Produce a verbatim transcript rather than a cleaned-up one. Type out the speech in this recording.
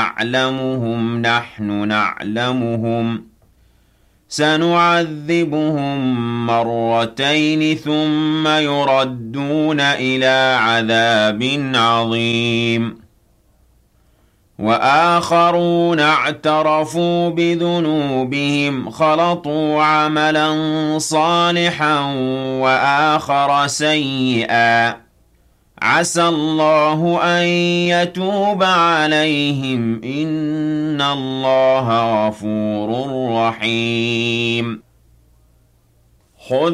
نعلمهم نحن نعلمهم سنعذبهم مرتين ثم يردون إلى عذاب عظيم وآخرون اعترفوا بذنوبهم خلطوا عملا صالحا وآخر سيئا عسى الله أن يتوب عليهم إن الله غفور رحيم خذ